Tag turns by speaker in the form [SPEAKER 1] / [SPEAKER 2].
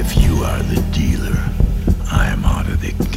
[SPEAKER 1] If you are the dealer, I am Otto the